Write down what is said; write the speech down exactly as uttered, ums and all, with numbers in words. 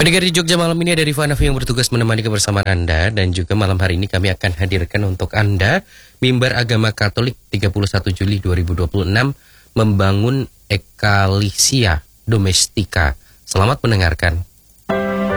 Pendengar di Jogja malam ini ada Riva Nafi yang bertugas menemani kebersamaan Anda. Dan juga malam hari ini kami akan hadirkan untuk Anda mimbar agama Katolik tiga puluh satu Juli dua ribu dua puluh enam membangun Ekalesia Domestika. Selamat mendengarkan.